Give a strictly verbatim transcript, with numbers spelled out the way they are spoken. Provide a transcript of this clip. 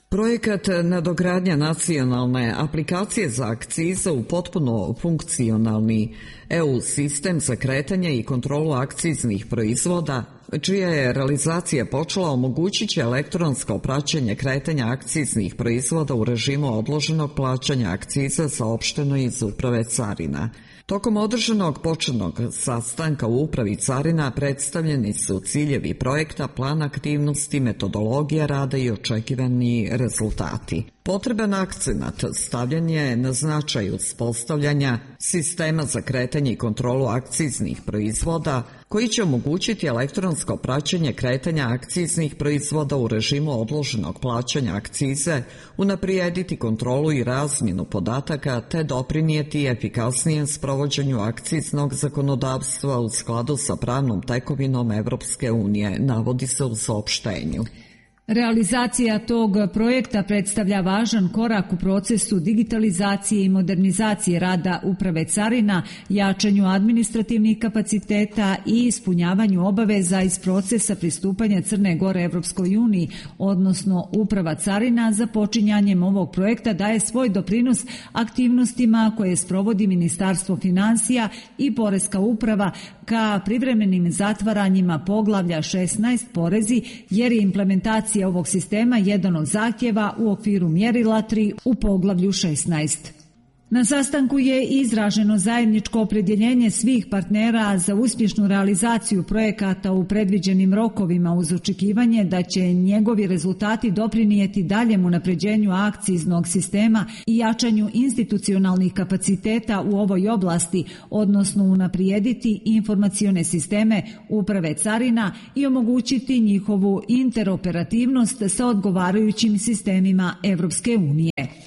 Projekat nadogradnja nacionalne aplikacije za akcize u potpuno funkcionalni E U sistem za kretanje i kontrolu akciznih proizvoda, čija je realizacija počela, omogućit će elektronsko praćenje kretanja akciznih proizvoda u režimu odloženog plaćanja akciza saopšteno iz Uprave carina. Tokom održanog početnog sastanka u Upravi carina predstavljeni su ciljevi projekta, plan aktivnosti, metodologija rada i očekivani rezultati. Potreban akcenat stavljen je na značaj uspostavljanja sistema za kretanje i kontrolu akciznih proizvoda, koji će omogućiti elektronsko praćenje kretanja akciznih proizvoda u režimu odloženog plaćanja akcize, unaprijediti kontrolu i razmjenu podataka te doprinijeti efikasnijem sprovođenju akciznog zakonodavstva u skladu sa pravnom tekovinom Evropske unije, navodi se u saopštenju. Realizacija tog projekta predstavlja važan korak u procesu digitalizacije i modernizacije rada Uprave carina, jačanju administrativnih kapaciteta i ispunjavanju obaveza iz procesa pristupanja Crne Gore Evropskoj uniji, odnosno Uprava carina za počinjanjem ovog projekta daje svoj doprinos aktivnostima koje sprovodi Ministarstvo finansija i Poreska uprava ka privremenim zatvaranjima poglavlja šesnaest porezi, jer je implementacija ovog sistema jedan od zahtjeva u okviru mjerila tri u poglavlju šesnaest. Na sastanku je izraženo zajedničko opredjeljenje svih partnera za uspješnu realizaciju projekata u predviđenim rokovima uz očekivanje da će njegovi rezultati doprinijeti daljem unapređenju akciznog sistema i jačanju institucionalnih kapaciteta u ovoj oblasti, odnosno unaprijediti informacione sisteme Uprave carina i omogućiti njihovu interoperativnost sa odgovarajućim sistemima Evropske unije.